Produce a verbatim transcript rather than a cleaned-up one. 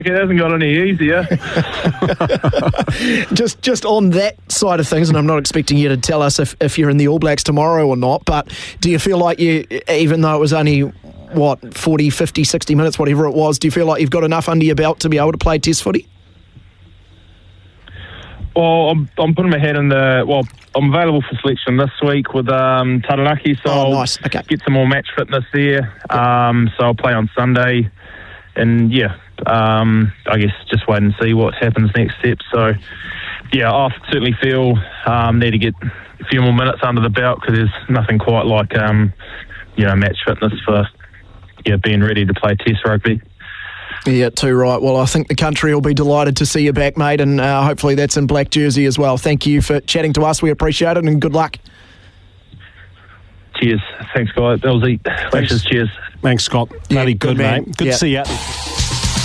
It hasn't got any easier. just just on that side of things, and I'm not expecting you to tell us if, if you're in the All Blacks tomorrow or not, but do you feel like you, even though it was only, what, forty, fifty, sixty minutes, whatever it was, do you feel like you've got enough under your belt to be able to play Test footy? Well, I'm, I'm putting my head in the... Well, I'm available for selection this week with um, Taranaki, so oh, nice. Okay. I'll get some more match fitness there. Yep. Um, so I'll play on Sunday. And, yeah, um, I guess just wait and see what happens next step. So, yeah, I certainly feel um, need to get a few more minutes under the belt because there's nothing quite like, um, you know, match fitness for yeah being ready to play Test rugby. Yeah, too right. Well, I think the country will be delighted to see you back, mate, and uh, hopefully that's in black jersey as well. Thank you for chatting to us. We appreciate it, and good luck. Cheers. Thanks, guys. That was it. Thanks. Cheers. Thanks, Scott. Yeah, Bloody good good, man. mate. Good Yeah. to see you.